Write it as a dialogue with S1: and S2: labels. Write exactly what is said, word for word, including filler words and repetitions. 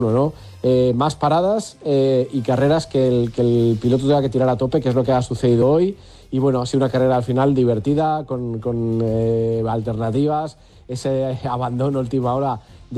S1: ¿no? Eh, más paradas eh, y carreras que el, que el piloto tenga que tirar a tope, que es lo que ha sucedido hoy. Y bueno, ha sido una carrera al final divertida, con, con eh, alternativas, ese abandono última hora